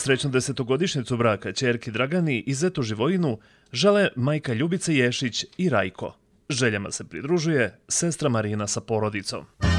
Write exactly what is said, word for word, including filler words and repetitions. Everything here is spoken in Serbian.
srećnu desetogodišnjicu braka ćerki Dragani i zetu Živojinu žele majka Ljubice Ješić i Rajko. Željama se pridružuje sestra Marina sa porodicom.